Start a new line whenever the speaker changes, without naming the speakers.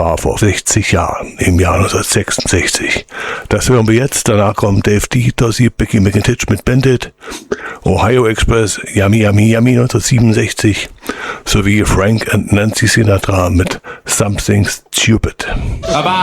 war vor 60 Jahren, im Jahr 1966. Das hören wir jetzt. Danach kommt Dave D, Dossie, Becky McIntitch mit Bandit, Ohio Express, Yummy Yummy Yummy 1967, sowie Frank and Nancy Sinatra mit Something Stupid.